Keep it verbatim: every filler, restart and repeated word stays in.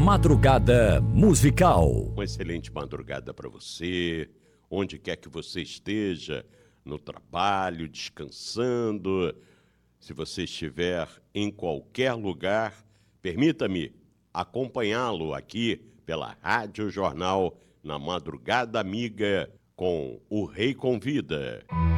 Madrugada Musical. Uma excelente madrugada para você, onde quer que você esteja, no trabalho, descansando. Se você estiver em qualquer lugar, permita-me acompanhá-lo aqui pela Rádio Jornal na Madrugada Amiga com O Rei Convida.